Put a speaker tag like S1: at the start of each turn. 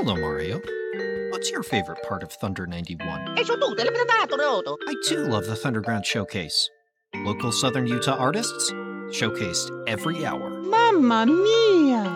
S1: Hello, Mario. What's your favorite part of Thunder 91?
S2: E su tutte le puntate, Roto.
S1: I too love the Thunderground Showcase. Local Southern Utah artists showcased every hour.
S3: Mamma mia!